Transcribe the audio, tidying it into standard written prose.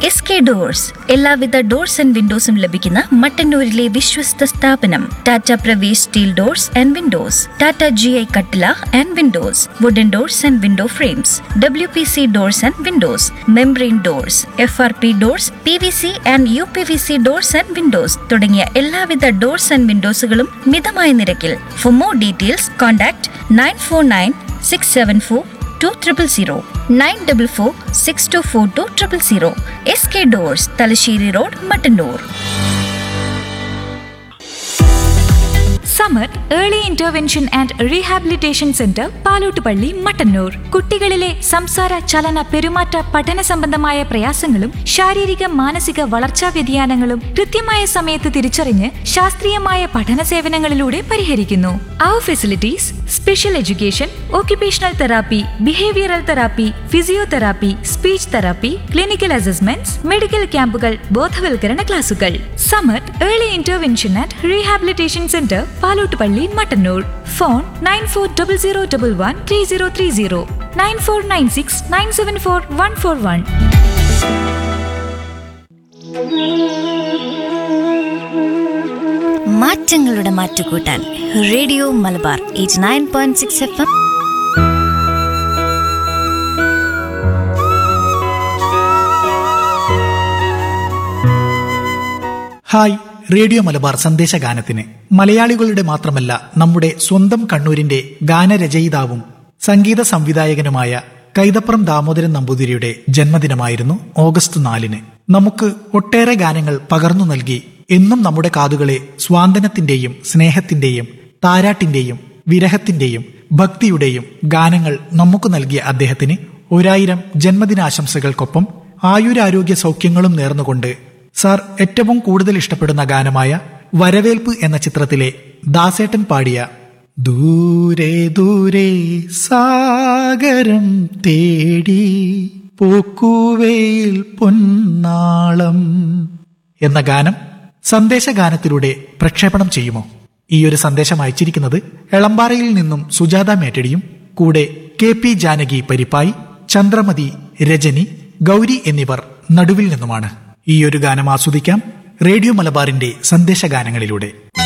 SK doors എല്ലാവിധ doors and വിൻഡോസും ലഭിക്കുന്ന മട്ടന്നൂരിലെ വിശ്വസ്ത സ്ഥാപനം. Tata Pravesh steel doors and Windows, Tata GI കട്ടില and Windows, wooden doors and window frames, WPC doors and Windows, membrane doors, FRP doors, PVC and UPVC doors and Windows തുടങ്ങിയ എല്ലാവിധ doors and വിൻഡോസുകളും മിതമായ നിരക്കിൽ. For more details contact 9496742000, 9446242000. SK doors, Thalassery road, Mattannur. Samar early intervention and rehabilitation centre, Palottupalli, Mattannur. കുട്ടികളിലെ സംസാര, ചലന, പെരുമാറ്റ, പഠന സംബന്ധമായ പ്രയാസങ്ങളും ശാരീരിക മാനസിക വളർച്ചാ വ്യതിയാനങ്ങളും കൃത്യമായ സമയത്ത് തിരിച്ചറിഞ്ഞ് ശാസ്ത്രീയമായ പഠന സേവനങ്ങളിലൂടെ പരിഹരിക്കുന്നു. അവർ facilities: special education, occupational therapy, behavioural therapy, physiotherapy, speech therapy, clinical assessments, medical ക്യാമ്പുകൾ, ബോധവൽക്കരണ ക്ലാസുകൾ. Samar early intervention and rehabilitation centre, Palottupalli, Mattannur. Phone 9400113030, 9496974141. മാറ്റങ്ങളുടെ മാറ്റുകൂട്ടാൻ radio Malabar 89.6 FM. Hi, radio Malabar സന്ദേശഗാനത്തിന് മലയാളികളുടെ മാത്രമല്ല നമ്മുടെ സ്വന്തം കണ്ണൂരിന്റെ ഗാനരചയിതാവും സംഗീത സംവിധായകനുമായ കൈതപ്രം ദാമോദരൻ നമ്പൂതിരിയുടെ ജന്മദിനമായിരുന്നു ഓഗസ്റ്റ് 4. നമുക്ക് ഒട്ടേറെ ഗാനങ്ങൾ പകർന്നു നൽകി എന്നും നമ്മുടെ കാതുകളെ സ്വാന്തനത്തിന്റെയും സ്നേഹത്തിന്റെയും താരാട്ടിന്റെയും വിരഹത്തിന്റെയും ഭക്തിയുടെയും ഗാനങ്ങൾ നമുക്ക് നൽകിയ അദ്ദേഹത്തിന് 1000 ജന്മദിനാശംസകൾക്കൊപ്പം ആയുരാരോഗ്യ സൗഖ്യങ്ങളും നേർന്നുകൊണ്ട് സാർ ഏറ്റവും കൂടുതൽ ഇഷ്ടപ്പെടുന്ന ഗാനമായ വരവേൽപ്പ് എന്ന ചിത്രത്തിലെ ദാസേട്ടൻ പാടിയ ദൂരെ ദൂരെ സാഗരം തേടി പൂക്കുവയിൽ പൊന്നാളം എന്ന ഗാനം സന്ദേശഗാനത്തിലൂടെ പ്രക്ഷേപണം ചെയ്യുമോ? ഈയൊരു സന്ദേശം അയച്ചിരിക്കുന്നത് എളമ്പാറയിൽ നിന്നും സുജാത മേറ്റടിയും കൂടെ KP ജാനകി പരിപ്പായി, ചന്ദ്രമതി, രജനി, ഗൗരി എന്നിവർ നടുവിൽ നിന്നുമാണ്. ഈയൊരു ഗാനം ആസ്വദിക്കാം റേഡിയോ മലബാറിന്റെ സന്ദേശഗാനങ്ങളിലൂടെ.